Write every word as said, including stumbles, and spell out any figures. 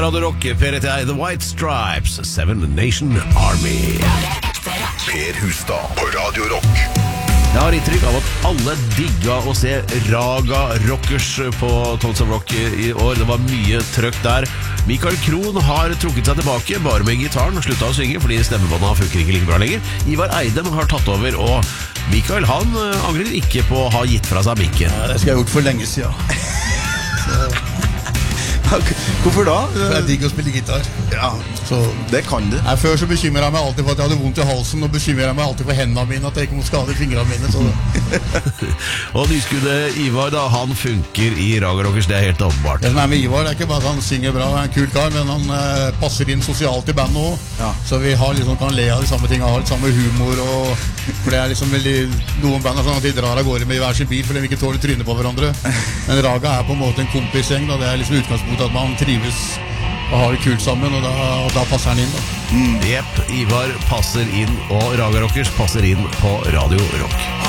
Radio Rock, P R T I, The White Stripes, Seven Nation Army. Per Hustad på Radio Rock. Jeg har inntrykk av at alle digga å se Raga Rockers på Tons of Rock i år. Det var mye trøkk der. Mikael Krohn har trukket seg tilbake, bare med gitaren, og sluttet å synge fordi stemmebånda funker ikke like bra lenger. Ivar Eidem har tatt over, og Mikael han angrer ikke på å ha gitt fra seg mikken. Ja, det skal jeg gjort for lenge siden. Så... Hvorfor da? Jeg digger å spille gitar. Ja, så det kan du. Nei, før så bekymret jeg meg alltid for at jeg hadde vondt i halsen, og bekymret jeg meg alltid for hendene mine, at jeg ikke må skade fingrene mine. Så. Og nyskuddet Ivar da, han funker i Raga Rockers, det er helt åpenbart. Det som er med Ivar, det er ikke bare at han synger bra, han er en kul kar, men han eh, passer inn sosialt i bandet også. Ja. Så vi har liksom, kan le av de samme tingene, har litt samme humor, og, for det er liksom veldig, noen band er sånn at de drar av gårde med i hver sin bil, for de vil ikke tåle trynet på hverandre. Men Raga er på en måte en kompisgjeng, da. Det er liksom utgangspunktet at man trives og har det kult sammen, og da, og da passer han inn da. Mm. Jepp, Ivar passer inn, og Raga Rockers passer inn på Radio Rock.